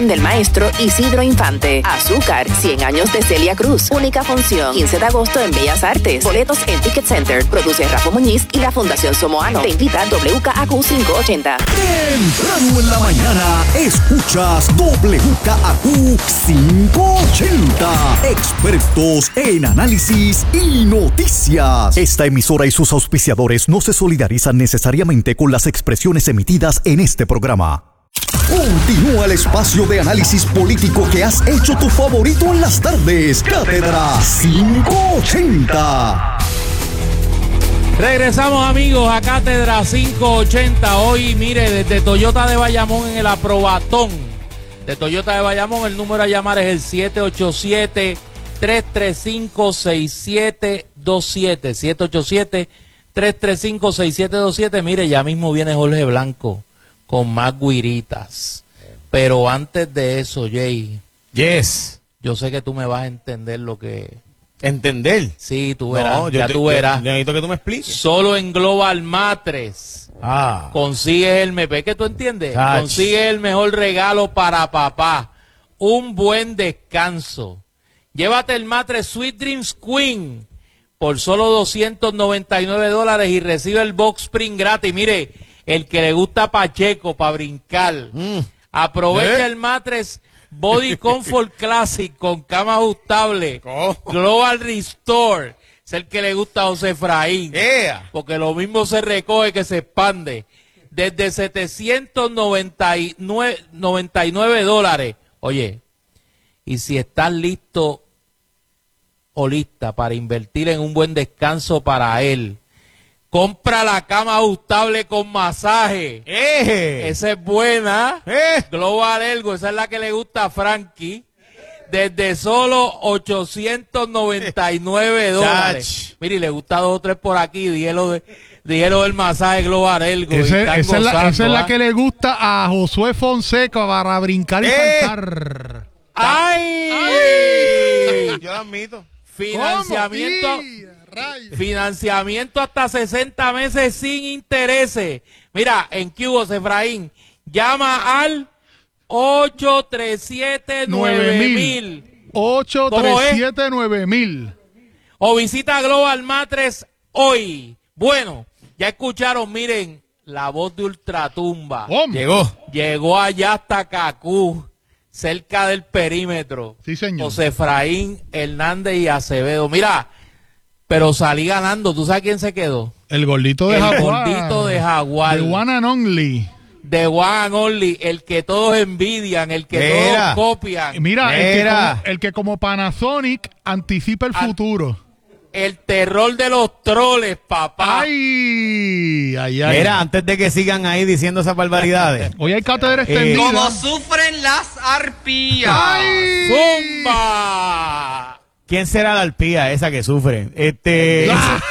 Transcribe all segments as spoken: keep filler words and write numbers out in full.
Del maestro Isidro Infante. Azúcar, cien años de Celia Cruz. Única función, quince de agosto en Bellas Artes. Boletos en Ticket Center. Produce Rafa Muñiz y la Fundación Somoano. Te invita W K A Q quinientos ochenta. Temprano en la mañana escuchas W K A Q quinientos ochenta. Expertos en análisis y noticias. Esta emisora y sus auspiciadores no se solidarizan necesariamente con las expresiones emitidas en este programa. Continúa el espacio de análisis político que has hecho tu favorito en las tardes. Cátedra quinientos ochenta. Regresamos, amigos, a Cátedra quinientos ochenta. Hoy, mire, desde Toyota de Bayamón en el Aprobatón de Toyota de Bayamón, el número a llamar es el siete ocho siete, tres tres cinco, seis siete dos siete. siete ocho siete, tres tres cinco, seis siete dos siete. Mire, ya mismo viene Jorge Blanco con más guiritas. Pero antes de eso, Jay. Yes. Yo sé que tú me vas a entender lo que... ¿Entender? Sí, tú verás, no, yo ya te, tú verás. Yo, yo necesito que tú me expliques. Solo en Global Matres Ah. consigues el mejor, ¿qué tú entiendes? Ach. Consigues el mejor regalo para papá. Un buen descanso. Llévate el Matres Sweet Dreams Queen por solo doscientos noventa y nueve dólares y recibe el box spring gratis. Mire, el que le gusta Pacheco para brincar. Mm. Aprovecha ¿Eh? el Matres Body Comfort Classic con cama ajustable. ¿Cómo? Global Restore. Es el que le gusta a José Efraín. Yeah. Porque lo mismo se recoge que se expande. Desde setecientos noventa y nueve dólares. Oye, y si estás listo o lista para invertir en un buen descanso para él, compra la cama ajustable con masaje. Eh. Esa es buena. Eh. Global Ergo, esa es la que le gusta a Frankie. Desde solo ochocientos noventa y nueve dólares. Mire, le gusta dos o tres por aquí. Dígelo, de, dígelo del masaje Global Ergo. Ese, esa, gozando, es la, esa es la que le gusta a Josué Fonseca para brincar y eh. saltar. ¡Ay! ¡Ay! Yo lo admito. Financiamiento. Financiamiento hasta sesenta meses sin intereses. Mira, en Cubo, Efraín, llama al ocho tres siete, nueve mil. ocho tres siete, nueve mil. O visita Global Matres hoy. Bueno, ya escucharon, miren, la voz de Ultratumba. ¿Cómo? Llegó. Llegó allá hasta Cacú, cerca del perímetro. Sí, señor. José Efraín Hernández y Acevedo. Mira, pero salí ganando. ¿Tú sabes quién se quedó? El gordito de el Jaguar. El gordito de Jaguar. The one and only. The one and only. El que todos envidian, el que Mira. todos copian. Mira, el que, como, el que como Panasonic anticipa el Al, futuro. El terror de los troles, papá. Ay, ay, ay. Mira, antes de que sigan ahí diciendo esas barbaridades. Hoy hay cátedra extendida. Eh, Como sufren las arpías. ¡Ay! ¡Zumba! ¿Quién será la arpía esa que sufre? Este...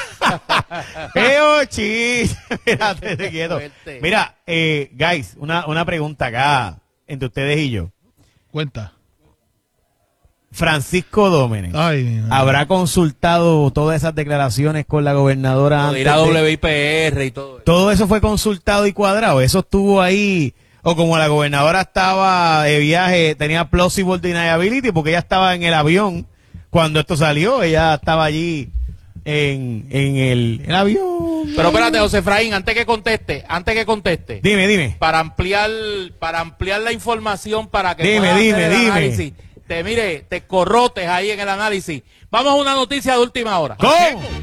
¡Eh, chi! Mira, te quieto. Mira, eh, guys, una, una pregunta acá entre ustedes y yo. Cuenta. Francisco Dómenes, Ay, ¿habrá consultado todas esas declaraciones con la gobernadora? Antes de W I P R y todo. ¿Todo eso fue consultado y cuadrado? ¿Eso estuvo ahí? O como la gobernadora estaba de viaje, tenía plausible deniability porque ella estaba en el avión cuando esto salió, ella estaba allí en, en el, el avión. Pero espérate, José Efraín, antes que conteste, antes que conteste. Dime, dime. Para ampliar, para ampliar la información para que dime, puedas dime, hacer el dime. análisis. Te mire, te corrotes ahí en el análisis. Vamos a una noticia de última hora. ¿Cómo?